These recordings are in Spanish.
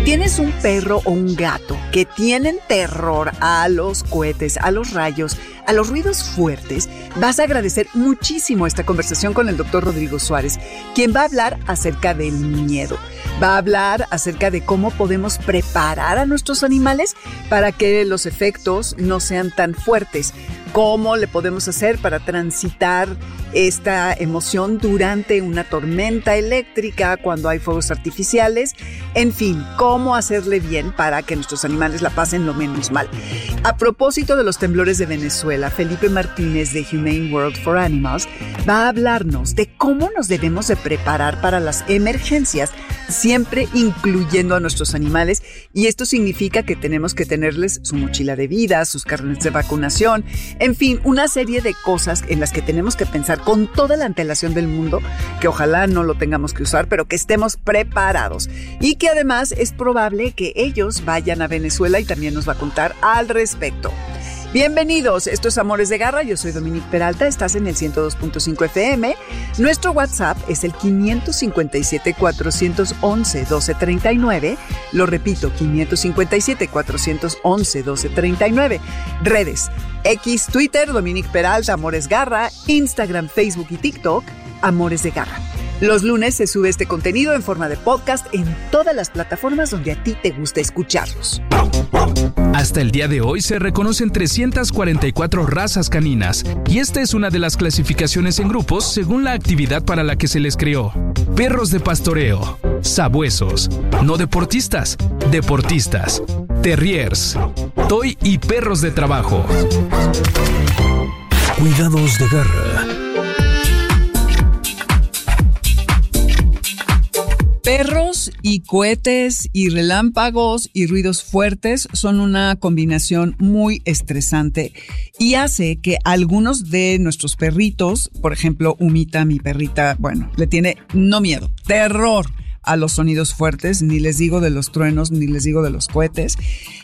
Si tienes un perro o un gato que tienen terror a los cohetes, a los rayos, a los ruidos fuertes, vas a agradecer muchísimo esta conversación con el doctor Rodrigo Suárez, quien va a hablar acerca del miedo. Va a hablar acerca de cómo podemos preparar a nuestros animales para que los efectos no sean tan fuertes. Cómo le podemos hacer para transitar esta emoción durante una tormenta eléctrica, cuando hay fuegos artificiales. En fin, cómo hacerle bien para que nuestros animales la pasen lo menos mal. A propósito de los temblores de Venezuela, Felipe Martínez de Humane World for Animals va a hablarnos de cómo nos debemos de preparar para las emergencias, siempre incluyendo a nuestros animales, y esto significa que tenemos que tenerles su mochila de vida, sus carnets de vacunación, en fin, una serie de cosas en las que tenemos que pensar con toda la antelación del mundo, que ojalá no lo tengamos que usar, pero que estemos preparados, y que además es probable que ellos vayan a Venezuela y también nos va a contar al respecto. Bienvenidos, esto es Amores de Garra, yo soy Dominique Peralta, estás en el 102.5 FM, nuestro WhatsApp es el 557-411-1239, lo repito, 557-411-1239, redes, X, Twitter, Dominique Peralta, Amores Garra, Instagram, Facebook y TikTok, Amores de Garra. Los lunes se sube este contenido en forma de podcast en todas las plataformas donde a ti te gusta escucharlos. Hasta el día de hoy se reconocen 344 razas caninas, y esta es una de las clasificaciones en grupos según la actividad para la que se les creó. Perros de pastoreo, sabuesos, no deportistas, deportistas, terriers, toy y perros de trabajo. Cuidados de garra. Perros y cohetes y relámpagos y ruidos fuertes son una combinación muy estresante y hace que algunos de nuestros perritos, por ejemplo, Umita, mi perrita, bueno, le tiene no miedo, terror a los sonidos fuertes, ni les digo de los truenos, ni les digo de los cohetes.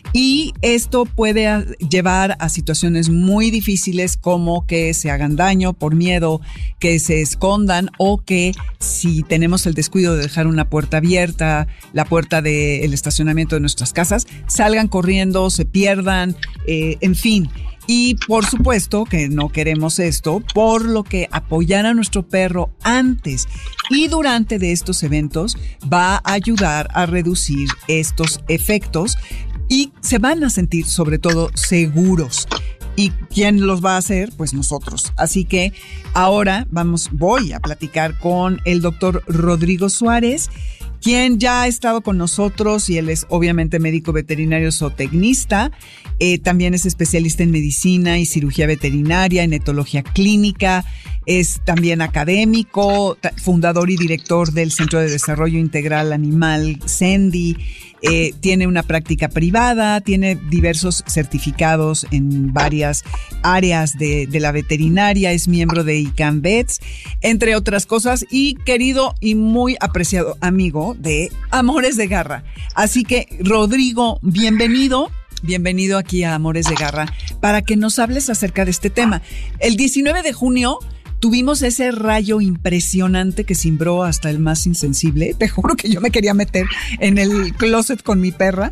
Y esto puede llevar a situaciones muy difíciles, como que se hagan daño por miedo, que se escondan, o que si tenemos el descuido de dejar una puerta abierta, la puerta del estacionamiento de nuestras casas, salgan corriendo, se pierdan, en fin. Y por supuesto que no queremos esto, por lo que apoyar a nuestro perro antes y durante de estos eventos va a ayudar a reducir estos efectos y se van a sentir sobre todo seguros. ¿Y quién los va a hacer? Pues nosotros. Así que ahora voy a platicar con el doctor Rodrigo Suárez, quien ya ha estado con nosotros, y él es obviamente médico veterinario zootecnista, también es especialista en medicina y cirugía veterinaria, en etología clínica, es también académico, fundador y director del Centro de Desarrollo Integral Animal CENDI, tiene una práctica privada, tiene diversos certificados en varias áreas de la veterinaria, es miembro de ICANN Vets, entre otras cosas, y querido y muy apreciado amigo de Amores de Garra. Así que, Rodrigo, bienvenido aquí a Amores de Garra para que nos hables acerca de este tema. El 19 de junio tuvimos ese rayo impresionante que cimbró hasta el más insensible. Te juro que yo me quería meter en el closet con mi perra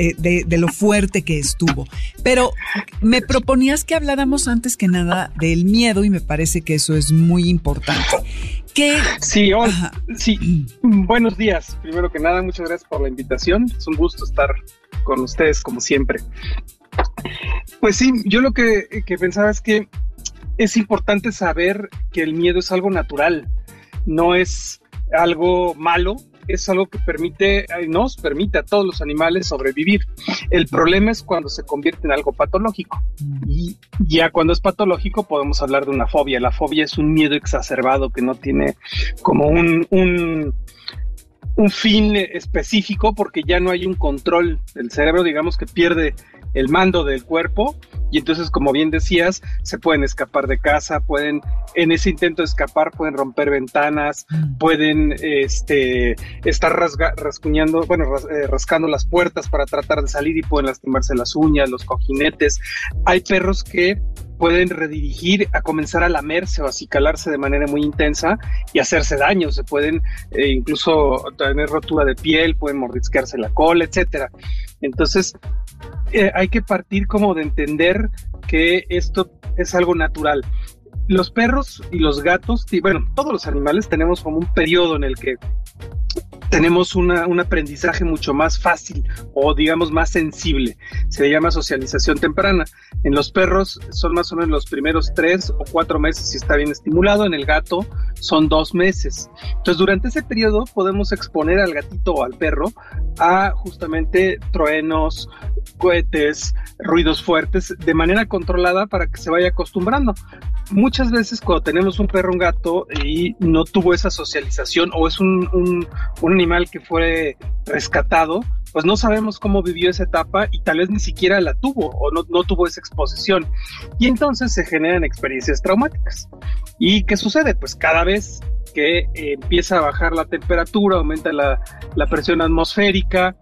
de lo fuerte que estuvo. Pero me proponías que habláramos antes que nada del miedo, y me parece que eso es muy importante. Sí, buenos días. Primero que nada, muchas gracias por la invitación. Es un gusto estar con ustedes como siempre. Pues sí, yo lo que pensaba es que es importante saber que el miedo es algo natural, no es algo malo, es algo que nos permite a todos los animales sobrevivir. El problema es cuando se convierte en algo patológico, y ya cuando es patológico podemos hablar de una fobia. La fobia es un miedo exacerbado que no tiene como un fin específico, porque ya no hay un control del cerebro, digamos que pierde el mando del cuerpo y entonces, como bien decías, se pueden escapar de casa, en ese intento de escapar, pueden romper ventanas, pueden estar rascando las puertas para tratar de salir y pueden lastimarse las uñas, los cojinetes. Hay perros que pueden redirigir a comenzar a lamerse o acicalarse de manera muy intensa y hacerse daño. Se pueden incluso tener rotura de piel, pueden mordisquearse la cola, etcétera. Entonces, hay que partir como de entender que esto es algo natural. Los perros y los gatos, y bueno, todos los animales tenemos como un periodo en el que tenemos un aprendizaje mucho más fácil o digamos más sensible. Se llama socialización temprana. En los perros son más o menos los primeros 3 o 4 meses si está bien estimulado. En el gato son 2 meses. Entonces, durante ese periodo podemos exponer al gatito o al perro a justamente truenos, cohetes, ruidos fuertes de manera controlada para que se vaya acostumbrando. Muchas veces cuando tenemos un perro o un gato y no tuvo esa socialización o es un animal que fue rescatado, pues no sabemos cómo vivió esa etapa y tal vez ni siquiera la tuvo o no tuvo esa exposición. Y entonces se generan experiencias traumáticas. ¿Y qué sucede? Pues cada vez que empieza a bajar la temperatura, aumenta la presión atmosférica,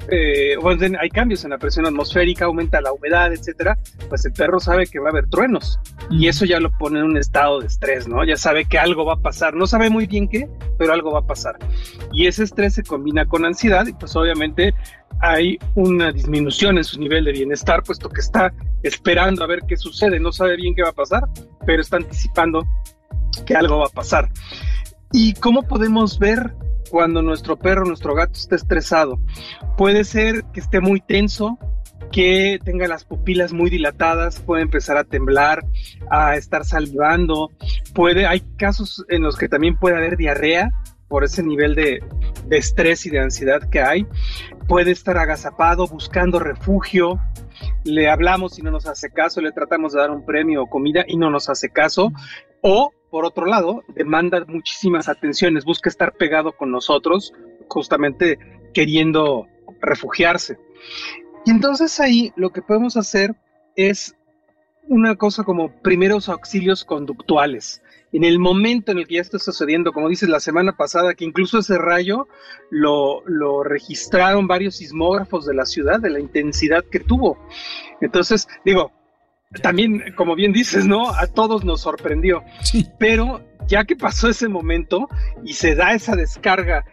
hay cambios en la presión atmosférica, aumenta la humedad, etcétera, pues el perro sabe que va a haber truenos y eso ya lo pone en un estado de estrés, ¿no? Ya sabe que algo va a pasar, no sabe muy bien qué, pero algo va a pasar. Y ese estrés se combina con ansiedad y pues obviamente hay una disminución en su nivel de bienestar, puesto que está esperando a ver qué sucede, no sabe bien qué va a pasar, pero está anticipando que algo va a pasar. ¿Y cómo podemos ver cuando nuestro perro, nuestro gato está estresado? Puede ser que esté muy tenso, que tenga las pupilas muy dilatadas, puede empezar a temblar, a estar salivando. Hay casos en los que también puede haber diarrea por ese nivel de estrés y de ansiedad que hay. Puede estar agazapado, buscando refugio. Le hablamos y no nos hace caso, le tratamos de dar un premio o comida y no nos hace caso. O, por otro lado, demanda muchísimas atenciones, busca estar pegado con nosotros, justamente queriendo refugiarse. Y entonces ahí lo que podemos hacer es una cosa como primeros auxilios conductuales. En el momento en el que ya está sucediendo, como dices la semana pasada, que incluso ese rayo lo registraron varios sismógrafos de la ciudad, de la intensidad que tuvo. Entonces, también, como bien dices, ¿no? A todos nos sorprendió. Sí. Pero ya que pasó ese momento y se da esa descarga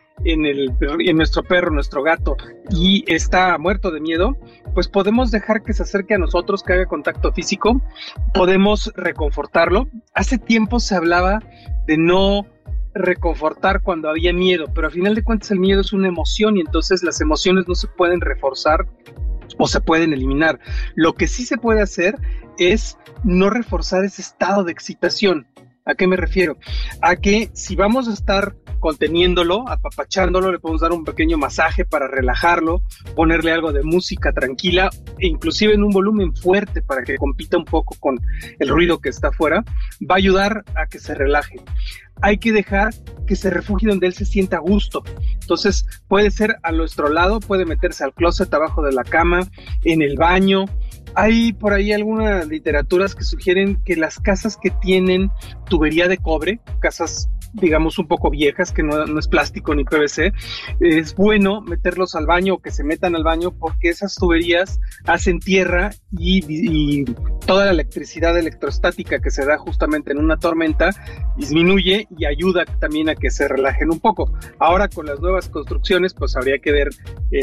en nuestro perro, nuestro gato, y está muerto de miedo, pues podemos dejar que se acerque a nosotros, que haga contacto físico, podemos reconfortarlo. Hace tiempo se hablaba de no reconfortar cuando había miedo, pero al final de cuentas el miedo es una emoción y entonces las emociones no se pueden reforzar o se pueden eliminar. Lo que sí se puede hacer es no reforzar ese estado de excitación. ¿A qué me refiero? A que si vamos a estar conteniéndolo, apapachándolo, le podemos dar un pequeño masaje para relajarlo, ponerle algo de música tranquila, e inclusive en un volumen fuerte para que compita un poco con el ruido que está afuera, va a ayudar a que se relaje. Hay que dejar que se refugie donde él se sienta a gusto. Entonces puede ser a nuestro lado, puede meterse al closet abajo de la cama, en el baño. Hay por ahí algunas literaturas que sugieren que las casas que tienen tubería de cobre, casas digamos un poco viejas, que no es plástico ni PVC, es bueno meterlos al baño o que se metan al baño porque esas tuberías hacen tierra y toda la electricidad electrostática que se da justamente en una tormenta disminuye y ayuda también a que se relajen un poco. Ahora con las nuevas construcciones pues habría que ver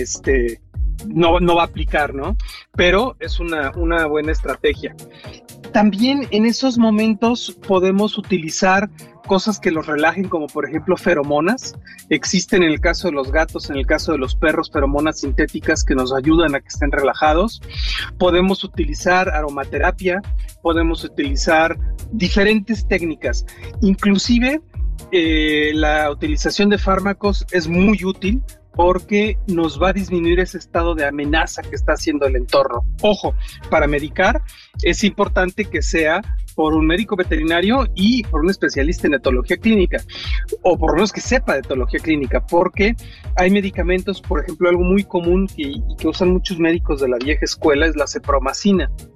no va a aplicar, ¿no? Pero es una buena estrategia. También en esos momentos podemos utilizar cosas que los relajen, como por ejemplo feromonas. Existen en el caso de los gatos, en el caso de los perros, feromonas sintéticas que nos ayudan a que estén relajados. Podemos utilizar aromaterapia, podemos utilizar diferentes técnicas. Inclusive la utilización de fármacos es muy útil porque nos va a disminuir ese estado de amenaza que está haciendo el entorno. Ojo, para medicar es importante que sea por un médico veterinario y por un especialista en etología clínica, o por lo menos que sepa de etología clínica, porque hay medicamentos, por ejemplo, algo muy común y que usan muchos médicos de la vieja escuela es la cepromacina.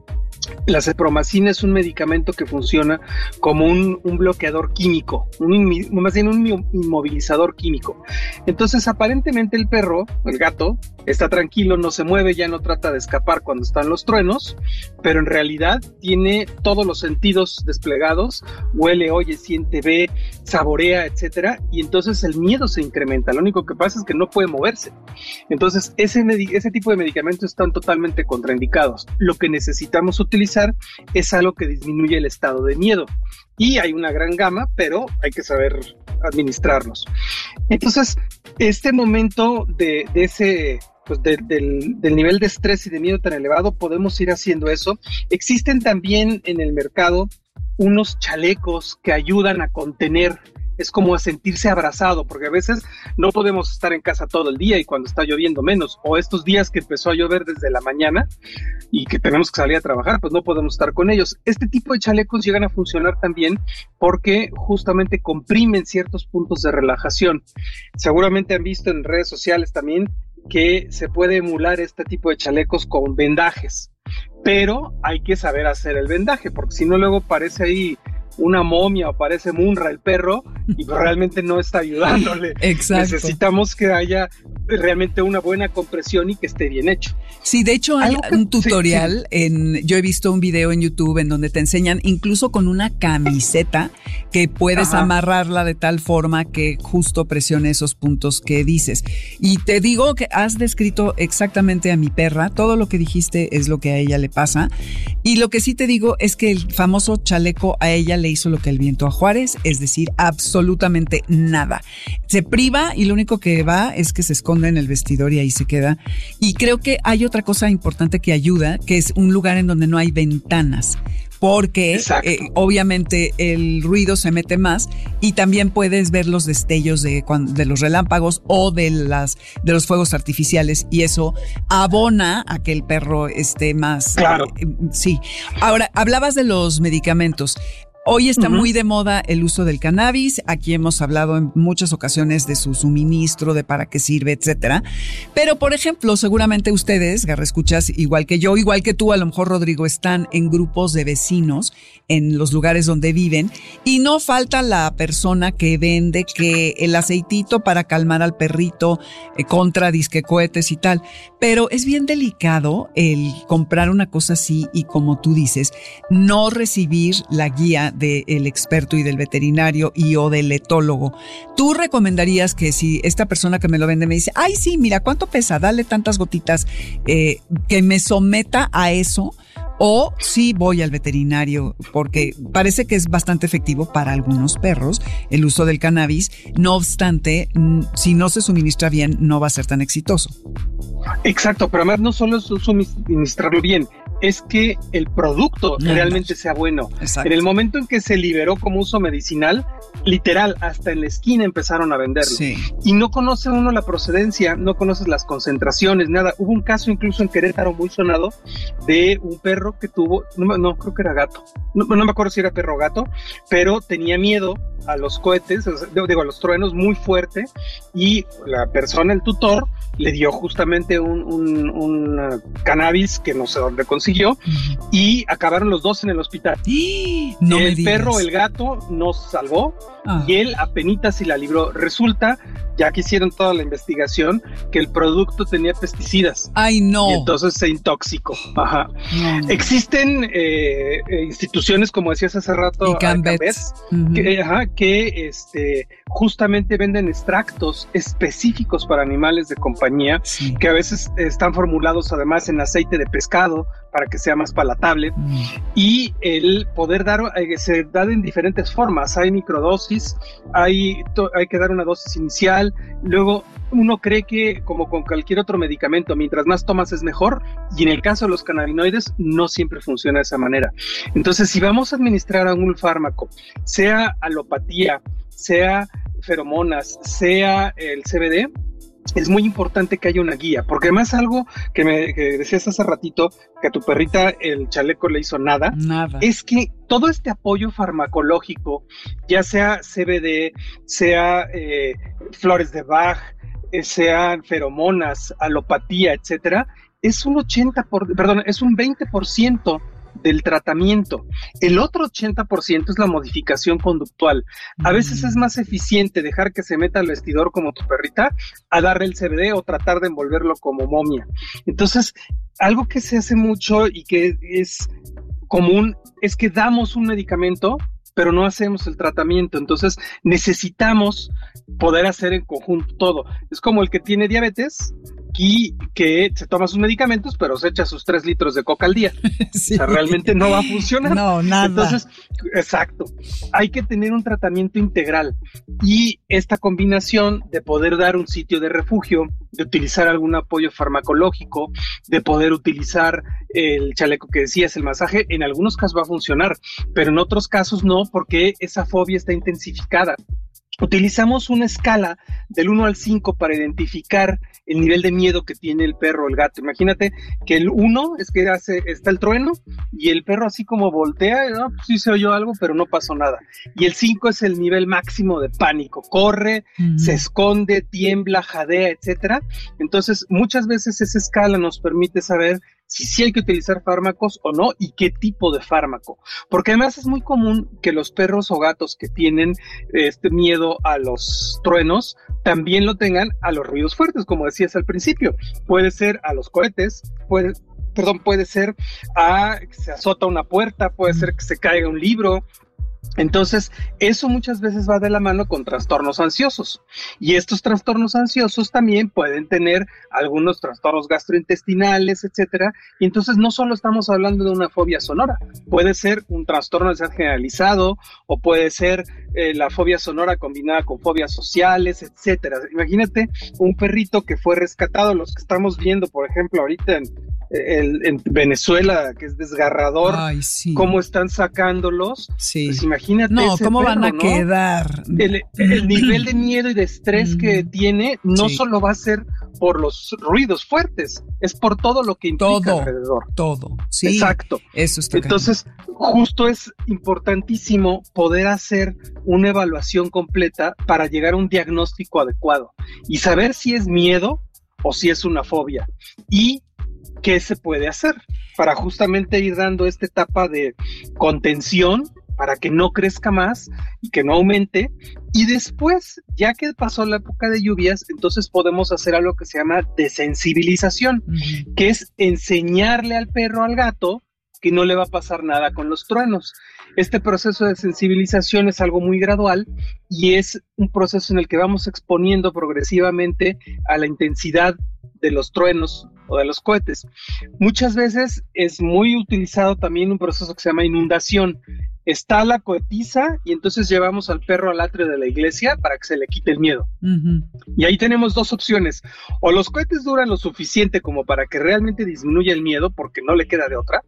La cepromacina es un medicamento que funciona como un bloqueador químico, más bien un inmovilizador químico. Entonces, aparentemente el perro, el gato, está tranquilo, no se mueve, ya no trata de escapar cuando están los truenos, pero en realidad tiene todos los sentidos desplegados, huele, oye, siente, ve, saborea, etcétera, y entonces el miedo se incrementa. Lo único que pasa es que no puede moverse. Entonces, ese tipo de medicamentos están totalmente contraindicados. Lo que necesitamos utilizar es algo que disminuye el estado de miedo. Y hay una gran gama, pero hay que saber administrarlos. Entonces, este momento de ese... Pues del nivel de estrés y de miedo tan elevado, podemos ir haciendo eso. Existen también en el mercado unos chalecos que ayudan a contener, es como a sentirse abrazado, porque a veces no podemos estar en casa todo el día y cuando está lloviendo menos, o estos días que empezó a llover desde la mañana y que tenemos que salir a trabajar, pues no podemos estar con ellos. Este tipo de chalecos llegan a funcionar también porque justamente comprimen ciertos puntos de relajación. Seguramente han visto en redes sociales también que se puede emular este tipo de chalecos con vendajes, pero hay que saber hacer el vendaje, porque si no luego parece ahí una momia o parece Munra el perro y realmente no está ayudándole. Exacto. Necesitamos que haya realmente una buena compresión y que esté bien hecho. Sí, de hecho hay un tutorial, yo he visto un video en YouTube en donde te enseñan incluso con una camiseta que puedes amarrarla de tal forma que justo presione esos puntos que dices. Y te digo que has descrito exactamente a mi perra, todo lo que dijiste es lo que a ella le pasa, y lo que sí te digo es que el famoso chaleco a ella le hizo lo que el viento a Juárez, es decir, absolutamente nada. Se priva y lo único que va es que se esconde en el vestidor y ahí se queda. Y creo que hay otra cosa importante que ayuda, que es un lugar en donde no hay ventanas, porque obviamente el ruido se mete más y también puedes ver los destellos de los relámpagos o de los fuegos artificiales, y eso abona a que el perro esté más... Claro. Sí. Ahora, hablabas de los medicamentos. Hoy está muy de moda el uso del cannabis. Aquí hemos hablado en muchas ocasiones de su suministro, de para qué sirve, etcétera. Pero, por ejemplo, seguramente ustedes, garraescuchas, igual que yo, igual que tú, a lo mejor, Rodrigo, están en grupos de vecinos en los lugares donde viven y no falta la persona que vende que el aceitito para calmar al perrito contra disque cohetes y tal. Pero es bien delicado el comprar una cosa así y, como tú dices, no recibir la guía del experto y del veterinario y o del etólogo. ¿Tú recomendarías que si esta persona que me lo vende me dice, ay sí, mira, ¿cuánto pesa? Dale tantas gotitas, que me someta a eso? O sí voy al veterinario, porque parece que es bastante efectivo para algunos perros el uso del cannabis. No obstante, si no se suministra bien, no va a ser tan exitoso. Exacto, pero además no solo es suministrarlo bien, es que el producto realmente sea bueno. Exacto. En el momento en que se liberó como uso medicinal, literal, hasta en la esquina empezaron a venderlo. Sí. Y no conoce uno la procedencia, no conoces las concentraciones, nada. Hubo un caso incluso en Querétaro muy sonado de un perro que tuvo, no creo que era gato, no me acuerdo si era perro o gato, pero tenía miedo a los cohetes, a los truenos muy fuerte, y la persona, el tutor, le dio justamente un cannabis que no sé dónde consiguió, y acabaron los dos en el hospital. No el perro, el gato, no se salvó, y él apenitas si la libró. Resulta, ya que hicieron toda la investigación, que el producto tenía pesticidas. ¡Ay, no! Y entonces se intoxicó. Ajá. No. Existen instituciones, como decías hace rato, Cambets, que justamente venden extractos específicos para animales de compañía, que a veces están formulados además en aceite de pescado para que sea más palatable, y el poder dar, se da en diferentes formas. Hay microdosis, hay que dar una dosis inicial, luego uno cree que, como con cualquier otro medicamento, mientras más tomas es mejor, y en el caso de los cannabinoides no siempre funciona de esa manera. Entonces, si vamos a administrar un fármaco, sea alopatía, sea feromonas, sea el CBD, es muy importante que haya una guía, porque además algo que decías hace ratito, que a tu perrita el chaleco le hizo nada, es que todo este apoyo farmacológico, ya sea CBD, sea flores de Bach, sean feromonas, alopatía, etcétera, es un 20% del tratamiento. El otro 80% es la modificación conductual. A veces es más eficiente dejar que se meta al vestidor como tu perrita a darle el CBD o tratar de envolverlo como momia. Entonces, algo que se hace mucho y que es común es que damos un medicamento, pero no hacemos el tratamiento. Entonces necesitamos poder hacer en conjunto todo. Es como el que tiene diabetes y que se toma sus medicamentos, pero se echa sus 3 litros de coca al día. Sí. O sea, realmente no va a funcionar. No, nada. Entonces, exacto. Hay que tener un tratamiento integral y esta combinación de poder dar un sitio de refugio, de utilizar algún apoyo farmacológico, de poder utilizar el chaleco que decías, el masaje, en algunos casos va a funcionar, pero en otros casos no, porque esa fobia está intensificada. Utilizamos una escala del 1 al 5 para identificar el nivel de miedo que tiene el perro o el gato. Imagínate que el 1 es que está el trueno y el perro así como voltea, ¿no? Pues sí se oyó algo, pero no pasó nada. Y el 5 es el nivel máximo de pánico. Corre, se esconde, tiembla, jadea, etcétera. Entonces, muchas veces esa escala nos permite saber si sí hay que utilizar fármacos o no y qué tipo de fármaco. Porque además es muy común que los perros o gatos que tienen este miedo a los truenos también lo tengan a los ruidos fuertes, como decías al principio. Puede ser a los cohetes, puede ser a que se azota una puerta, puede ser que se caiga un libro. Entonces, eso muchas veces va de la mano con trastornos ansiosos. Y estos trastornos ansiosos también pueden tener algunos trastornos gastrointestinales, etcétera. Y entonces no solo estamos hablando de una fobia sonora, puede ser un trastorno de ansiedad generalizado o puede ser la fobia sonora combinada con fobias sociales, etcétera. Imagínate un perrito que fue rescatado, los que estamos viendo, por ejemplo, ahorita en Venezuela, que es desgarrador. Ay, sí. Cómo están sacándolos. Sí. Pues imagínate. No, ese cómo perro, van a ¿no? quedar. El nivel de miedo y de estrés que tiene no solo va a ser por los ruidos fuertes, es por todo lo que implica alrededor. Todo, sí. Exacto. Eso está Entonces, justo es importantísimo poder hacer una evaluación completa para llegar a un diagnóstico adecuado y saber si es miedo o si es una fobia y qué se puede hacer para justamente ir dando esta etapa de contención para que no crezca más y que no aumente. Y después, ya que pasó la época de lluvias, entonces podemos hacer algo que se llama desensibilización, que es enseñarle al perro, al gato, que no le va a pasar nada con los truenos. Este proceso de sensibilización es algo muy gradual y es un proceso en el que vamos exponiendo progresivamente a la intensidad de los truenos o de los cohetes. Muchas veces es muy utilizado también un proceso que se llama inundación. Está la cohetiza y entonces llevamos al perro al atrio de la iglesia para que se le quite el miedo. Y ahí tenemos dos opciones. O los cohetes duran lo suficiente como para que realmente disminuya el miedo porque no le queda de otra,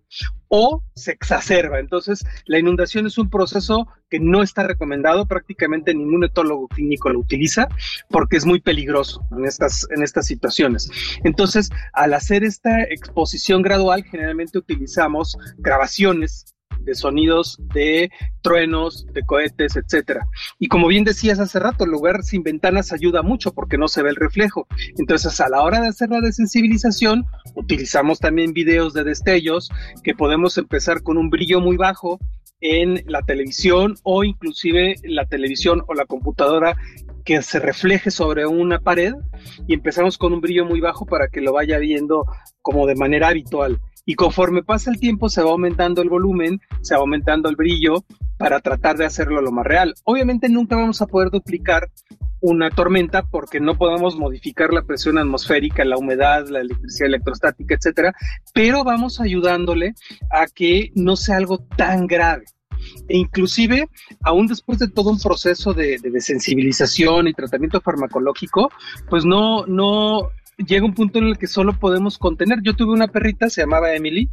o se exacerba. Entonces, la inundación es un proceso que no está recomendado, prácticamente ningún etólogo clínico lo utiliza porque es muy peligroso en estas situaciones. Entonces, al hacer esta exposición gradual, generalmente utilizamos grabaciones de sonidos de truenos, de cohetes, etcétera. Y como bien decías hace rato, el lugar sin ventanas ayuda mucho porque no se ve el reflejo. Entonces, a la hora de hacer la desensibilización, utilizamos también videos de destellos que podemos empezar con un brillo muy bajo en la televisión o inclusive la televisión o la computadora que se refleje sobre una pared y empezamos con un brillo muy bajo para que lo vaya viendo como de manera habitual. Y conforme pasa el tiempo se va aumentando el volumen, se va aumentando el brillo para tratar de hacerlo lo más real. Obviamente nunca vamos a poder duplicar una tormenta porque no podemos modificar la presión atmosférica, la humedad, la electricidad electrostática, etcétera, pero vamos ayudándole a que no sea algo tan grave. E inclusive, aún después de todo un proceso de sensibilización y tratamiento farmacológico, pues no llega un punto en el que solo podemos contener. Yo tuve una perrita, se llamaba Emily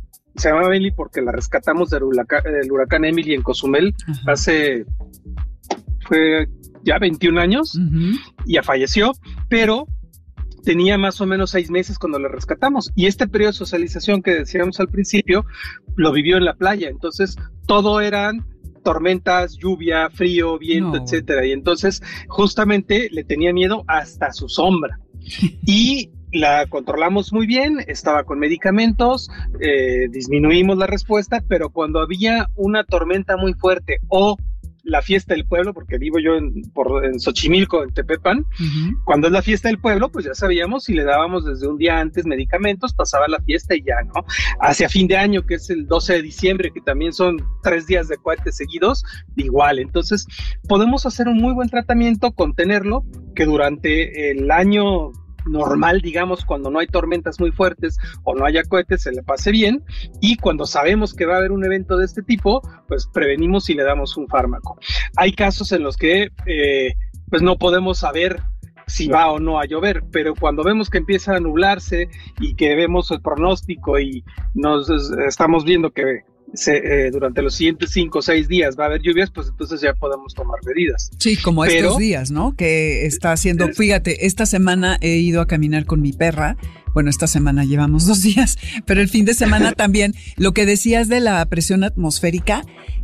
porque la rescatamos del huracán Emily en Cozumel fue ya 21 años, y ya falleció, pero tenía más o menos 6 meses cuando la rescatamos, y este periodo de socialización que decíamos al principio, lo vivió en la playa, entonces todo eran tormentas, lluvia, frío, viento, etcétera, y entonces justamente le tenía miedo hasta su sombra. Y la controlamos muy bien, estaba con medicamentos, disminuimos la respuesta, pero cuando había una tormenta muy fuerte o la fiesta del pueblo, porque vivo yo en Xochimilco, en Tepepan, cuando es la fiesta del pueblo, pues ya sabíamos, si le dábamos desde un día antes medicamentos, pasaba la fiesta y ya, ¿no? Hacia fin de año, que es el 12 de diciembre, que también son 3 días de cohetes seguidos, igual. Entonces, podemos hacer un muy buen tratamiento, contenerlo, que durante el año normal, digamos, cuando no hay tormentas muy fuertes o no haya cohetes, se le pase bien, y cuando sabemos que va a haber un evento de este tipo, pues prevenimos y le damos un fármaco. Hay casos en los que pues no podemos saber si va o no a llover, pero cuando vemos que empieza a nublarse y que vemos el pronóstico y nos estamos viendo que durante los siguientes 5 o 6 días va a haber lluvias, pues entonces ya podemos tomar medidas. Sí, como estos días, ¿no? Que está haciendo, fíjate, esta semana he ido a caminar con mi perra. Bueno, esta semana llevamos 2 días, pero el fin de semana también, lo que decías de la presión atmosférica,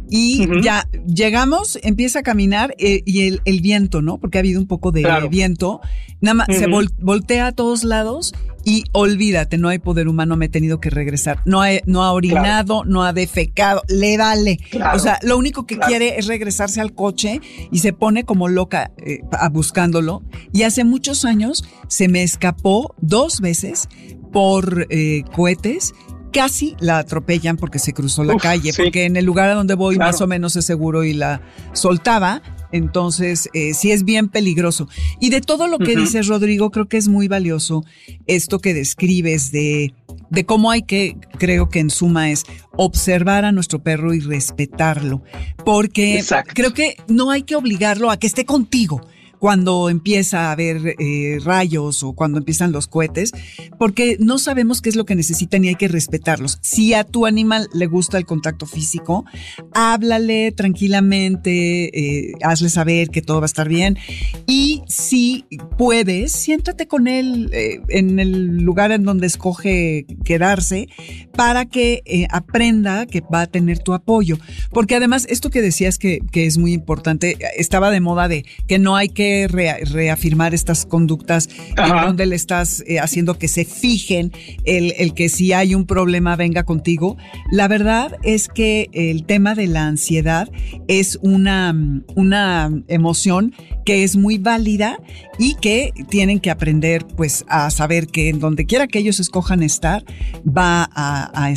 y ya llegamos, empieza a caminar y el viento, ¿no? Porque ha habido un poco de viento, nada más se voltea a todos lados y olvídate, no hay poder humano, me he tenido que regresar. No ha orinado, no ha defecado, le vale. O sea, lo único que quiere es regresarse al coche y se pone como loca buscándolo. Y hace muchos años se me escapó 2 veces por cohetes. Casi la atropellan porque se cruzó la calle, porque en el lugar a donde voy más o menos es seguro y la soltaba. Entonces, sí es bien peligroso. Y de todo lo que dices, Rodrigo, creo que es muy valioso esto que describes de cómo hay que, creo que en suma es observar a nuestro perro y respetarlo. Porque creo que no hay que obligarlo a que esté contigo cuando empieza a haber rayos o cuando empiezan los cohetes, porque no sabemos qué es lo que necesitan y hay que respetarlos. Si a tu animal le gusta el contacto físico, háblale tranquilamente, hazle saber que todo va a estar bien, y si puedes, siéntate con él en el lugar en donde escoge quedarse para que aprenda que va a tener tu apoyo. Porque además, esto que decías que es muy importante, estaba de moda de que no hay que reafirmar estas conductas en donde le estás haciendo que se fijen el que si hay un problema venga contigo. La verdad es que el tema de la ansiedad es una emoción que es muy válida y que tienen que aprender pues a saber que en donde quiera que ellos escojan estar van a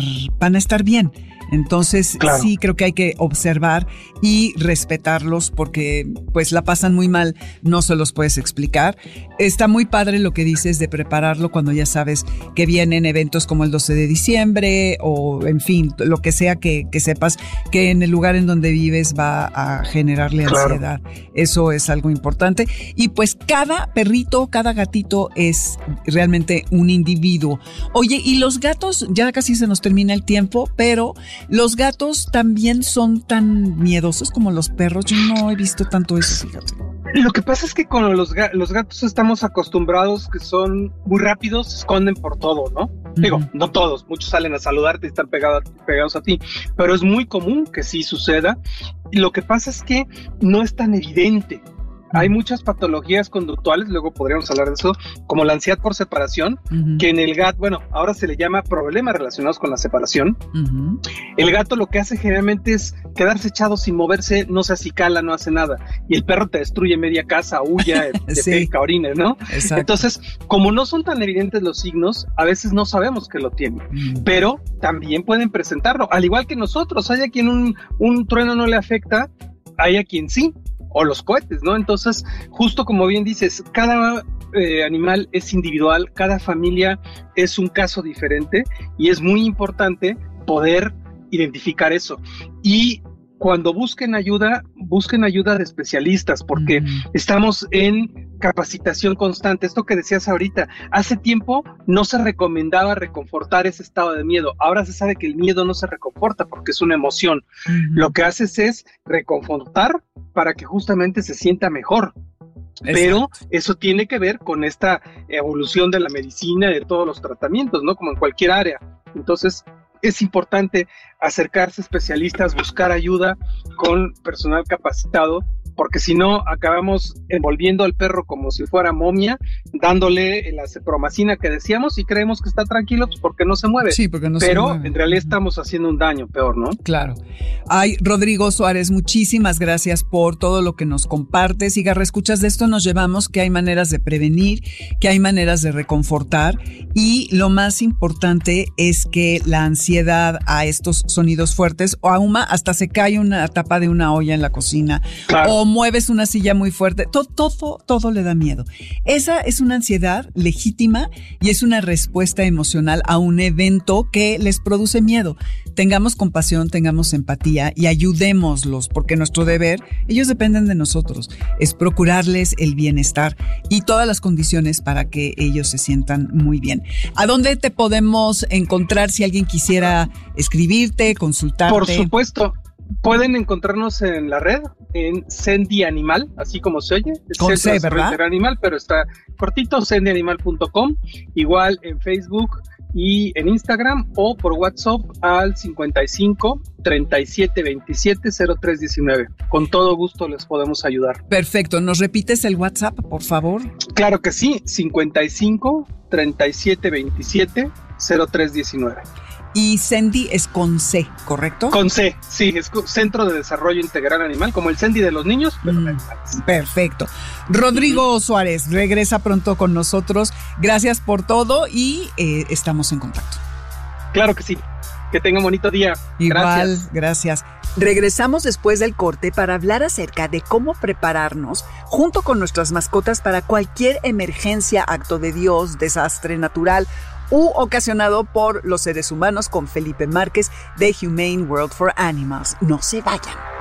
estar bien. Entonces, sí creo que hay que observar y respetarlos porque pues la pasan muy mal, no se los puedes explicar. Está muy padre lo que dices de prepararlo cuando ya sabes que vienen eventos como el 12 de diciembre o en fin, lo que sea que sepas que en el lugar en donde vives va a generarle ansiedad. Eso es algo importante. Y pues cada perrito, cada gatito es realmente un individuo. Oye, y los gatos, ya casi se nos termina el tiempo, pero los gatos también son tan miedosos como los perros. Yo no he visto tanto eso, fíjate. Lo que pasa es que con los gatos estamos acostumbrados que son muy rápidos, se esconden por todo, ¿no? Digo, no todos, muchos salen a saludarte y están pegados a ti, pero es muy común que sí suceda. Y lo que pasa es que no es tan evidente. Hay muchas patologías conductuales, luego podríamos hablar de eso, como la ansiedad por separación, que en el gato, bueno, ahora se le llama problemas relacionados con la separación. El gato lo que hace generalmente es quedarse echado sin moverse, no se acicala, no hace nada. Y el perro te destruye media casa, huya, te peca, orines, ¿no? Exacto. Entonces, como no son tan evidentes los signos, a veces no sabemos que lo tienen, pero también pueden presentarlo, al igual que nosotros. Hay a quien un trueno no le afecta, hay a quien sí. O los cohetes, ¿no? Entonces, justo como bien dices, cada animal es individual, cada familia es un caso diferente y es muy importante poder identificar eso. Y cuando busquen ayuda de especialistas, porque estamos en capacitación constante. Esto que decías ahorita, hace tiempo no se recomendaba reconfortar ese estado de miedo. Ahora se sabe que el miedo no se reconforta porque es una emoción. Lo que haces es reconfortar para que justamente se sienta mejor. Pero eso tiene que ver con esta evolución de la medicina y de todos los tratamientos, ¿no? Como en cualquier área. Entonces, es importante acercarse a especialistas, buscar ayuda con personal capacitado porque si no acabamos envolviendo al perro como si fuera momia, dándole la cepromacina que decíamos y creemos que está tranquilo pues porque no se mueve. Sí, porque no pero se mueve. En realidad estamos haciendo un daño peor, ¿no? Claro. Ay, Rodrigo Suárez, muchísimas gracias por todo lo que nos compartes. Y escuchas de esto nos llevamos que hay maneras de prevenir, que hay maneras de reconfortar, y lo más importante es que la ansiedad a estos sonidos fuertes, o ahuma, hasta se cae una tapa de una olla en la cocina, claro, o mueves una silla muy fuerte, todo le da miedo. Esa es una ansiedad legítima y es una respuesta emocional a un evento que les produce miedo. Tengamos compasión, tengamos empatía y ayudémoslos, porque nuestro deber, ellos dependen de nosotros, es procurarles el bienestar y todas las condiciones para que ellos se sientan muy bien. ¿A dónde te podemos encontrar si alguien quisiera escribirte, consultarte? Por supuesto. Pueden encontrarnos en la red, en Sendy Animal, así como se oye. Con C, ¿verdad? Animal, pero está cortito, sendyanimal.com. Igual en Facebook y en Instagram, o por WhatsApp al 55 37 27 03 19. Con todo gusto les podemos ayudar. Perfecto. ¿Nos repites el WhatsApp, por favor? Claro que sí, 55 37 27 03 19. Y Sendy es con C, ¿correcto? Con C, sí, es Centro de Desarrollo Integral Animal, como el Sendy de los niños, pero de animales. Perfecto. Rodrigo Suárez, regresa pronto con nosotros. Gracias por todo y estamos en contacto. Claro que sí. Que tenga un bonito día. Igual, gracias. Regresamos después del corte para hablar acerca de cómo prepararnos junto con nuestras mascotas para cualquier emergencia, acto de Dios, desastre natural u ocasionado por los seres humanos, con Felipe Márquez de Humane World for Animals. No se vayan.